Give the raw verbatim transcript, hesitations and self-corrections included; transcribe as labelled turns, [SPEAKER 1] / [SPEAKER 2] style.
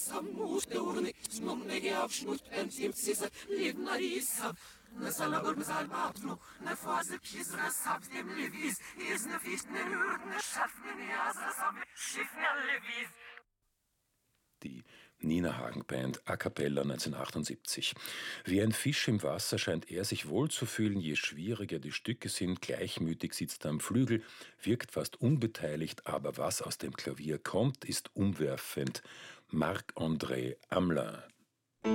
[SPEAKER 1] саммуштурны, смогнеги авшмут, энтимциза, ливнариса. На салабур мзальбабну, на фазы пизра сабдем левиз, из на фистне рюртне шафне язасам, schiffne levіз.
[SPEAKER 2] Die Nina Hagen Band a cappella neunzehnhundertachtundsiebzig. Wie ein Fisch im Wasser scheint er sich wohl zu fühlen, je schwieriger die Stücke sind. Gleichmütig sitzt er am Flügel, wirkt fast unbeteiligt, aber was aus dem Klavier kommt, ist umwerfend. Marc-André Hamelin.